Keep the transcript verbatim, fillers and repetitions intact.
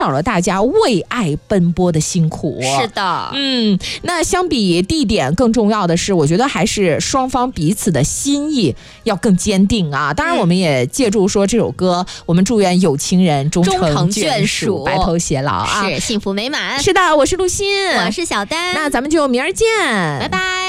少了大家为爱奔波的辛苦。 是的， 嗯，那相比地点，更重要的是，我觉得还是双方彼此的心意要更坚定啊。当然，我们也借助说这首歌，我们祝愿有情人终成眷属，白头偕老啊， 是幸福美满。 是的，我是陆欣， 我是小丹， 那咱们就明儿见， 拜拜。